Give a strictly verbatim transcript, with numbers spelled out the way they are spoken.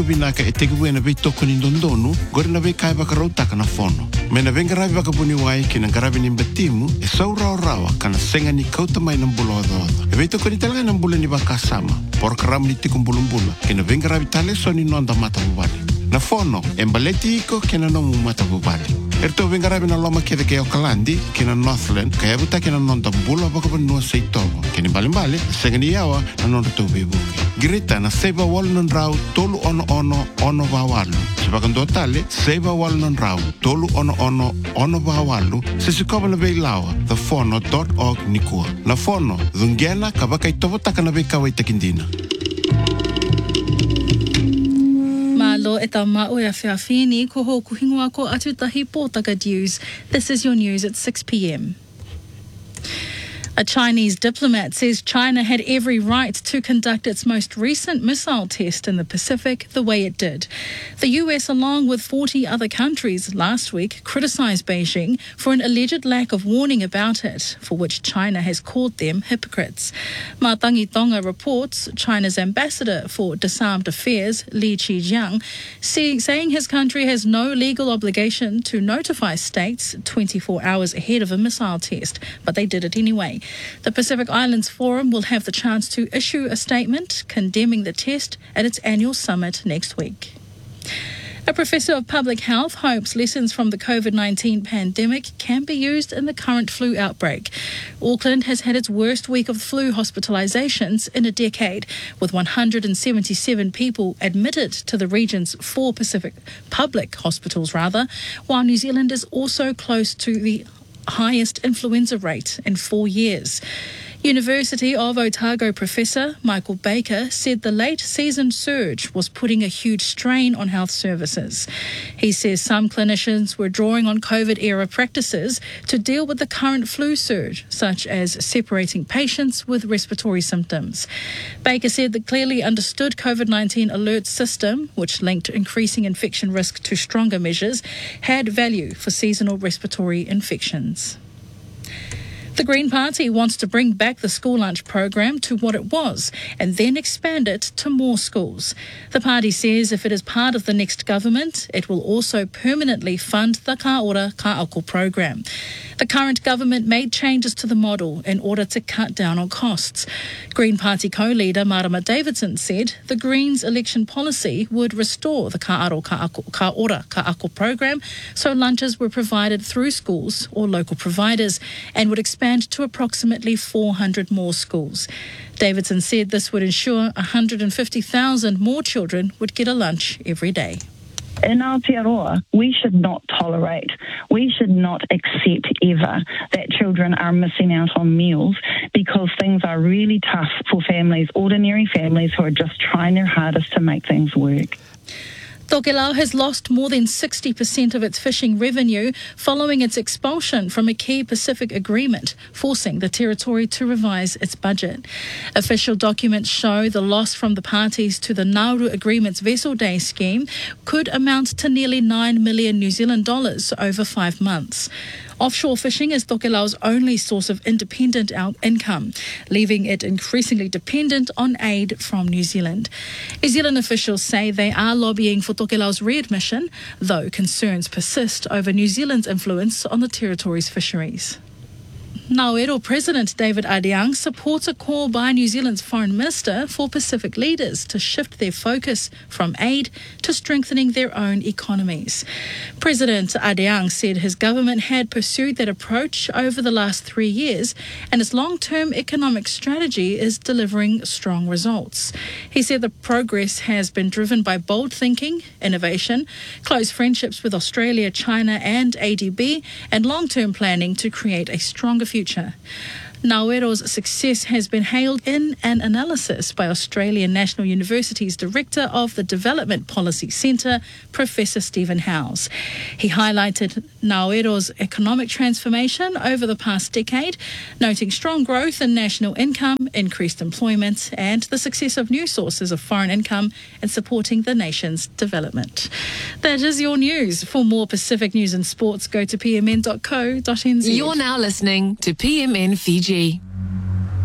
Vinaka e tegu e na vei toko ni ndondonu, gore na vei kai waka rautaka na fono. Me na venga ravi waka buni wai ki na garavi ni mbatimu, e sau rao rawa kana senga ni kauta mai na mbula oda oda. E vei toko ni talaga na mbula ni waka sama, poro karamu ni tiku mbulumbula, ki na venga ravi tale so ni nonda mata bubali. Na fono, e mbaleti iko ki na nomu mata bubali. Erto venga ravi na loma kede ke Aucklandi, ki na Northland, ka ebuta ki na nonda mbula waka banua seitomo. Ki ni mbalimbali, senga ni yawa na nonda tobe buke. Grita na seba walunan rau tolu ono ono ono vawalu. Sebagai totale seba walunan rau tolu ono ono ono vawalu. Sesikoba na vei lawa the fono dot org nikua. Na fono dhungena kabakai tobotaka na vei kawai takindina. Malo e tau mau e a whiawhini ko ho kuhingoa ko atutahi pōtaka news. This is your news at six p m. A Chinese diplomat says China had every right to conduct its most recent missile test in the Pacific the way it did. The U S, along with forty other countries last week, criticised Beijing for an alleged lack of warning about it, for which China has called them hypocrites. Matangi Tonga reports China's ambassador for disarmed affairs, Li Qijiang, say, saying his country has no legal obligation to notify states twenty-four hours ahead of a missile test, but they did it anyway. The Pacific Islands Forum will have the chance to issue a statement condemning the test at its annual summit next week. A professor of public health hopes lessons from the COVID nineteen pandemic can be used in the current flu outbreak. Auckland has had its worst week of flu hospitalisations in a decade, with one hundred seventy-seven people admitted to the region's four Pacific public hospitals, rather, while New Zealand is also close to the highest influenza rate in four years. University of Otago professor Michael Baker said the late season surge was putting a huge strain on health services. He says some clinicians were drawing on COVID-era practices to deal with the current flu surge, such as separating patients with respiratory symptoms. Baker said the clearly understood COVID nineteen alert system, which linked increasing infection risk to stronger measures, had value for seasonal respiratory infections. The Green Party wants to bring back the school lunch program to what it was and then expand it to more schools. The party says if it is part of the next government, it will also permanently fund the Ka Ora Ka Ako program. The current government made changes to the model in order to cut down on costs. Green Party co-leader Marama Davidson said the Greens' election policy would restore the Ka Aro Ka Ako, Ka Ora Ka Ako program so lunches were provided through schools or local providers and would expand to approximately four hundred more schools. Davidson said this would ensure one hundred fifty thousand more children would get a lunch every day. In Aotearoa, we should not tolerate, we should not accept ever that children are missing out on meals because things are really tough for families, ordinary families who are just trying their hardest to make things work. Tokelau has lost more than sixty percent of its fishing revenue following its expulsion from a key Pacific agreement, forcing the territory to revise its budget. Official documents show the loss from the parties to the Nauru Agreement's Vessel Day scheme could amount to nearly nine million New Zealand dollars over five months. Offshore fishing is Tokelau's only source of independent income, leaving it increasingly dependent on aid from New Zealand. New Zealand officials say they are lobbying for Tokelau's readmission, though concerns persist over New Zealand's influence on the territory's fisheries. Naoero President David Adiang supports a call by New Zealand's Foreign Minister for Pacific leaders to shift their focus from aid to strengthening their own economies. President Adiang said his government had pursued that approach over the last three years and its long-term economic strategy is delivering strong results. He said the progress has been driven by bold thinking, innovation, close friendships with Australia, China and A D B, and long-term planning to create a stronger future. Naoero's success has been hailed in an analysis by Australian National University's Director of the Development Policy Centre, Professor Stephen Howes. He highlighted Naoero's economic transformation over the past decade, noting strong growth in national income, increased employment, and the success of new sources of foreign income in supporting the nation's development. That is your news. For more Pacific news and sports, go to p m n dot co dot n z. You're now listening to P M N Fiji.